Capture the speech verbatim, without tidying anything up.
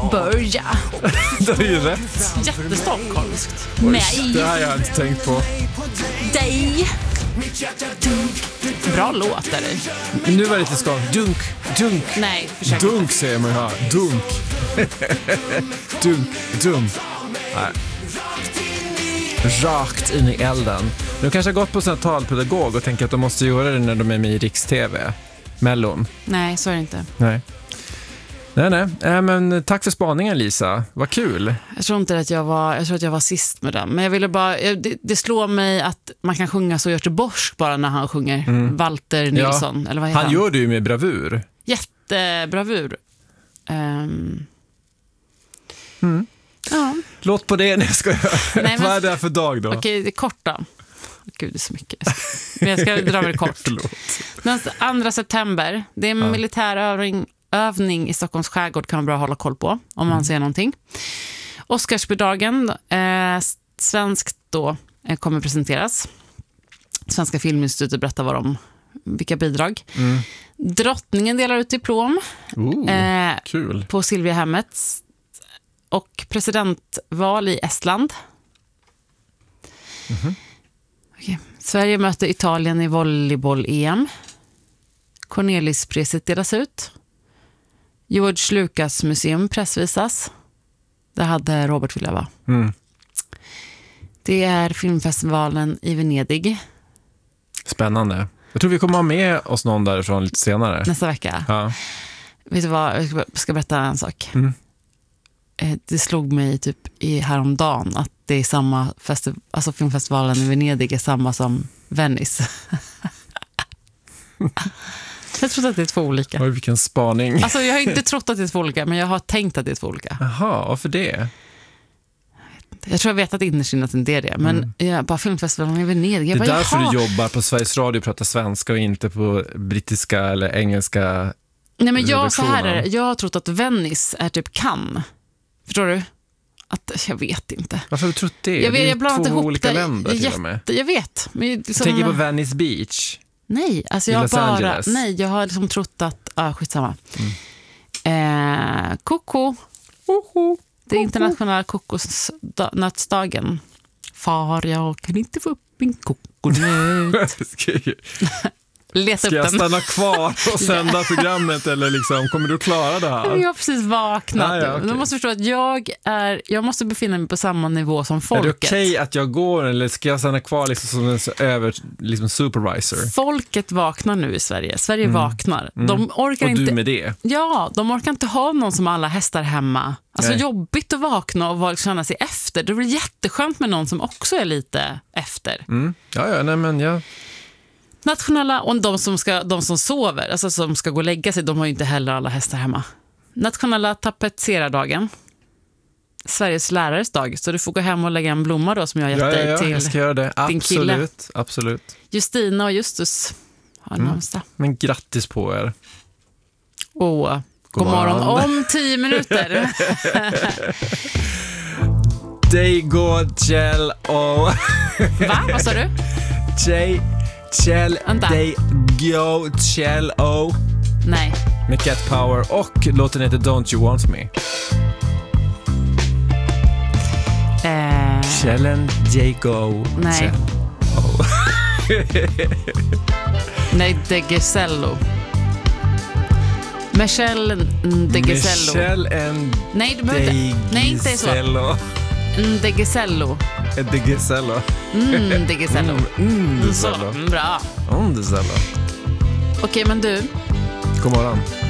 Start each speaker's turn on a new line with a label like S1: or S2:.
S1: Börja.
S2: Det är ju rätt.
S1: Jättestockholmskt.
S2: Oj,
S1: Nej.
S2: det har jag inte tänkt på.
S1: Dig. Bra låt är det.
S2: Nu var det lite skål. Dunk, dunk.
S1: Nej, försök.
S2: Dunk säger man ju här. Dunk. Dunk, dunk. Nej. Rakt in i elden. De kanske har gått på sån här talpedagog och tänker att de måste göra det när de är med i Riks-tv. Mellon.
S1: Nej, så är det inte.
S2: Nej. Nej, nej. Äh, men tack för spaningen, Lisa. Vad kul.
S1: Jag tror inte att jag var, jag tror att jag var sist med den. Men jag ville bara, det, det slår mig att man kan sjunga så Göteborgsk bara när han sjunger. Mm. Walter Nilsson,
S2: ja.
S1: eller vad heter
S2: han? Han gör det ju med bravur.
S1: Jättebravur. Um.
S2: Mm.
S1: Ja.
S2: Låt på det när jag ska göra. Nej, men... Vad är det för dag då?
S1: Okej, okay, det är kort då. Gud, det är så mycket. Men jag ska dra mig kort. Den andra september, det är en ja. militärövning övning i Stockholms skärgård, kan man bra hålla koll på om mm. man ser någonting. Oscarsbjördagen, eh, svenskt då, eh, kommer presenteras. Svenska Filminstitutet berättar vad de, vilka bidrag. Mm. Drottningen delar ut diplom.
S2: Ooh, eh, kul.
S1: På Silviahemmet. Och presidentval i Estland. Mm-hmm. Okay. Sverige möter Italien i volleyboll-E M. Cornelispriset delas ut. George Lucas museum pressvisas. Det hade Robert vilja vara. Mm. Det är filmfestivalen i Venedig.
S2: Spännande. Jag tror vi kommer ha med oss någon därifrån lite senare.
S1: Nästa vecka. Ja. Vet du vad, jag ska berätta en sak. Mm. Det slog mig typ i häromdagen att det är samma festi- alltså filmfestivalen i Venedig är samma som Venice. Jag tror att det är två olika.
S2: Oj, vilken spaning.
S1: Alltså jag har inte trott att det är två olika, men jag har tänkt att det är två olika.
S2: Jaha, varför det?
S1: Jag tror jag vet att innerst inne att det inte är det. Men mm. jag bara filmfestivalen i Venedig. Jag
S2: det är
S1: bara,
S2: därför
S1: jaha.
S2: du jobbar på Sveriges Radio och pratar svenska och inte på brittiska eller engelska.
S1: Nej, men jag, så här är det. Jag har trott att Venice är typ Cannes. Förstår du? Att, jag vet inte.
S2: Varför har du trott det?
S1: Jag vet,
S2: det är
S1: jag blandat
S2: två
S1: ihop
S2: olika
S1: det.
S2: länder till
S1: Jätte,
S2: och med.
S1: Jag vet. Men liksom,
S2: jag tänker på Venice Beach.
S1: Nej, alltså jag har bara... Nej, jag har liksom trott att... Ah, skitsamma. Mm. Eh, koko. Oho. Det är internationella kokosnötsdagen. Far, jag kan inte få upp min kokonöt. Leta
S2: Ska
S1: upp
S2: jag
S1: den.
S2: stanna kvar och sända programmet eller liksom, kommer du klara det här?
S1: Jag har precis vaknat. Ah, ja, okay. Du måste förstå att jag är jag måste befinna mig på samma nivå som folket.
S2: Är det okej okay att jag går eller ska jag stanna kvar liksom som en över liksom supervisor?
S1: Folket vaknar nu i Sverige. Sverige mm. vaknar. De orkar
S2: och
S1: inte.
S2: Du med det?
S1: Ja, de orkar inte ha någon som alla hästar hemma. Alltså nej. Jobbigt att vakna och känna sig efter. Det blir jätteskönt med någon som också är lite efter.
S2: Mm. Ja, ja, nej men jag...
S1: Nationella, och de som, ska, de som sover, alltså som ska gå och lägga sig, de har ju inte heller alla hästar hemma. Nationella tapetserardagen. Sveriges lärares dag. Så du får gå hem och lägga en blomma då som jag har gett
S2: ja,
S1: dig
S2: ja,
S1: till
S2: jag ska göra det.
S1: din kille.
S2: Absolut, absolut.
S1: Justina och Justus har mm. namnsdag.
S2: Men grattis på er.
S1: Och god, god morgon. morgon om tio minuter.
S2: Day God Kjell och...
S1: Va? Vad sa du?
S2: Jay Kjell Day Go Kjell O.
S1: Nej.
S2: Med Cat Power och låten heter Don't You Want Me.
S1: Eh.
S2: Kjellen Day Go.
S1: Nej.
S2: Kjell O.
S1: Nej, De Gesello. Michelle De Gesello.
S2: Michelle and
S1: Nej, du behöver inte. Nej, inte så. De Gesello.
S2: De Gesello.
S1: Mm, De Gesello.
S2: Mm,
S1: mm, så, bra.
S2: Mm, De Gesello.
S1: Okej, men du.
S2: God morgon.